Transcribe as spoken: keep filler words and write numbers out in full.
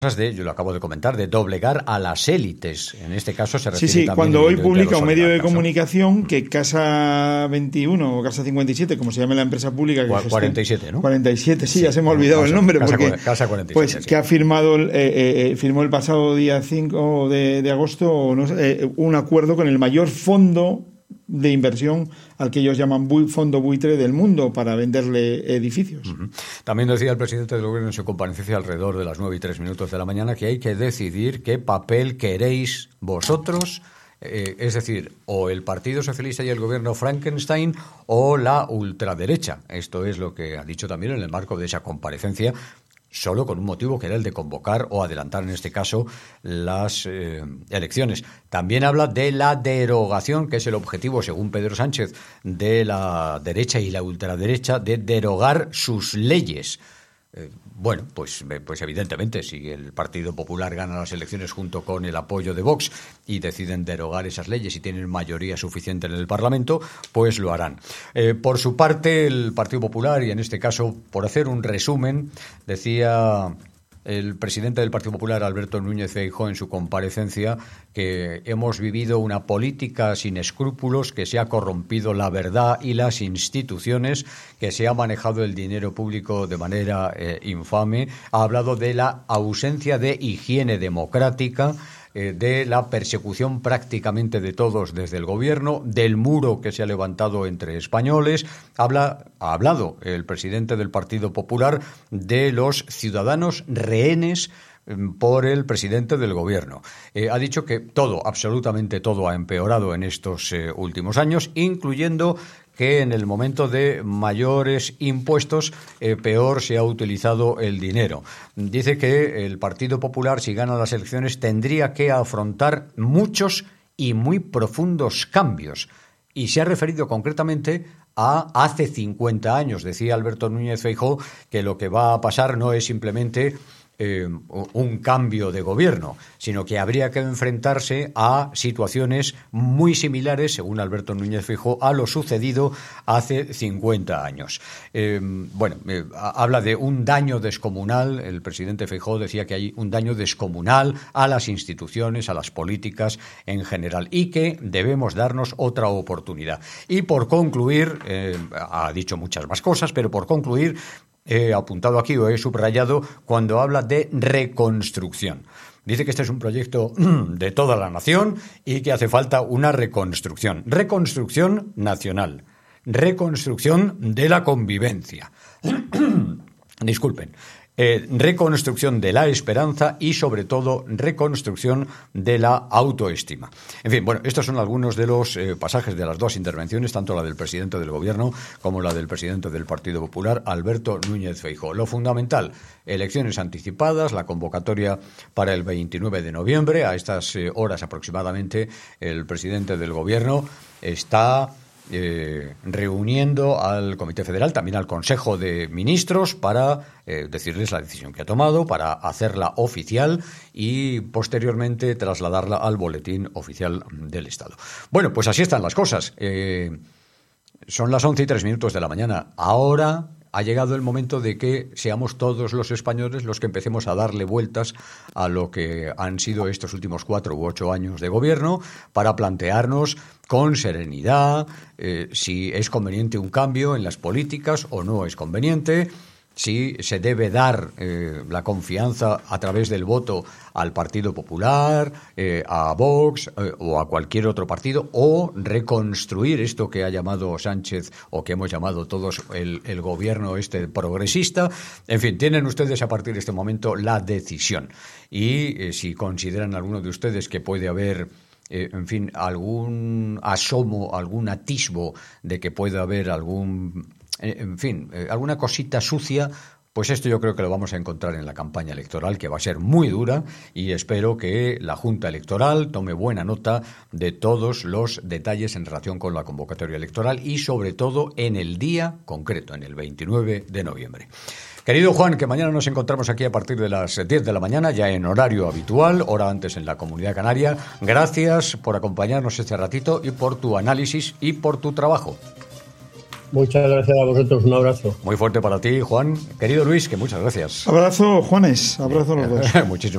de, yo lo acabo de comentar, de doblegar a las élites. En este caso se refiere sí, sí, también... cuando hoy publica un medio de oligarcas, comunicación que Casa veintiuno o Casa cincuenta y siete, como se llama la empresa pública... Que cuarenta y siete, ¿no? cuarenta y siete, sí, sí, ya se me ha olvidado casa, el nombre. Casa, porque Casa cuarenta y siete, pues sí. que ha firmado, eh, eh, firmó el pasado día cinco de, de agosto no sé, eh, un acuerdo con el mayor fondo de inversión al que ellos llaman bu- fondo buitre del mundo para venderle edificios. Uh-huh. También decía el presidente del gobierno en su comparecencia alrededor de las nueve y tres minutos de la mañana que hay que decidir qué papel queréis vosotros, eh, es decir, o el Partido Socialista y el gobierno Frankenstein o la ultraderecha. Esto es lo que ha dicho también en el marco de esa comparecencia, solo con un motivo que era el de convocar o adelantar en este caso las eh, elecciones. También habla de la derogación, que es el objetivo, según Pedro Sánchez, de la derecha y la ultraderecha, de derogar sus leyes. Eh, bueno, pues, pues evidentemente, si el Partido Popular gana las elecciones junto con el apoyo de Vox y deciden derogar esas leyes y tienen mayoría suficiente en el Parlamento, pues lo harán. Eh, por su parte, el Partido Popular, y en este caso, por hacer un resumen, decía el presidente del Partido Popular, Alberto Núñez Feijóo, en su comparecencia, que hemos vivido una política sin escrúpulos, que se ha corrompido la verdad y las instituciones, que se ha manejado el dinero público de manera eh, infame. Ha hablado de la ausencia de higiene democrática, eh, de la persecución prácticamente de todos desde el gobierno, del muro que se ha levantado entre españoles. Habla, ha hablado el presidente del Partido Popular de los ciudadanos rehenes por el presidente del gobierno. Eh, ha dicho que todo, absolutamente todo, ha empeorado en estos eh, últimos años, incluyendo que en el momento de mayores impuestos eh, peor se ha utilizado el dinero. Dice que el Partido Popular, si gana las elecciones, tendría que afrontar muchos y muy profundos cambios. Y se ha referido concretamente a hace cincuenta años. Decía Alberto Núñez Feijóo que lo que va a pasar no es simplemente Eh, un cambio de gobierno, sino que habría que enfrentarse a situaciones muy similares, según Alberto Núñez Feijóo, a lo sucedido hace cincuenta años. Eh, bueno, eh, habla de un daño descomunal. El presidente Feijóo decía que hay un daño descomunal a las instituciones, a las políticas en general, y que debemos darnos otra oportunidad. Y por concluir, eh, ha dicho muchas más cosas, pero por concluir, he apuntado aquí o he subrayado cuando habla de reconstrucción. Dice que este es un proyecto de toda la nación y que hace falta una reconstrucción. Reconstrucción nacional. Reconstrucción de la convivencia. Disculpen. Eh, reconstrucción de la esperanza y, sobre todo, reconstrucción de la autoestima. En fin, bueno, estos son algunos de los eh, pasajes de las dos intervenciones, tanto la del presidente del Gobierno como la del presidente del Partido Popular, Alberto Núñez Feijóo. Lo fundamental, elecciones anticipadas, la convocatoria para el veintinueve de noviembre. A estas eh, horas aproximadamente, el presidente del Gobierno está Eh, reuniendo al Comité Federal, también al Consejo de Ministros, para eh, decirles la decisión que ha tomado, para hacerla oficial y posteriormente trasladarla al Boletín Oficial del Estado. Bueno, pues así están las cosas. Eh, son las once y tres minutos de la mañana. Ahora ha llegado el momento de que seamos todos los españoles los que empecemos a darle vueltas a lo que han sido estos últimos cuatro u ocho años de gobierno, para plantearnos con serenidad eh, si es conveniente un cambio en las políticas o no es conveniente, si se debe dar eh, la confianza a través del voto al Partido Popular, eh, a Vox eh, o a cualquier otro partido, o reconstruir esto que ha llamado Sánchez o que hemos llamado todos el, el gobierno este progresista. En fin, tienen ustedes a partir de este momento la decisión. Y eh, si consideran alguno de ustedes que puede haber Eh, en fin, algún asomo, algún atisbo de que pueda haber algún, eh, en fin, eh, alguna cosita sucia, pues esto yo creo que lo vamos a encontrar en la campaña electoral, que va a ser muy dura, y espero que la Junta Electoral tome buena nota de todos los detalles en relación con la convocatoria electoral y sobre todo en el día concreto, en el veintinueve de noviembre. Querido Juan, que mañana nos encontramos aquí a partir de las diez de la mañana, ya en horario habitual, hora antes en la Comunidad Canaria. Gracias por acompañarnos este ratito y por tu análisis y por tu trabajo. Muchas gracias a vosotros, un abrazo. Muy fuerte para ti, Juan. Querido Luis, que muchas gracias. Abrazo, Juanes, abrazo a los dos. Muchísimas